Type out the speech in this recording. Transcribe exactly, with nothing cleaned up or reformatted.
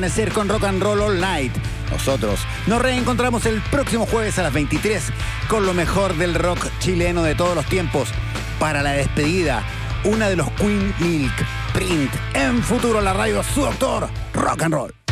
amanecer con Rock and Roll All Night. Nosotros nos reencontramos el próximo jueves a las veintitrés con lo mejor del rock chileno de todos los tiempos. Para la despedida, una de los Queen Milk, Print, en Futuro la radio, su doctor, Rock and Roll.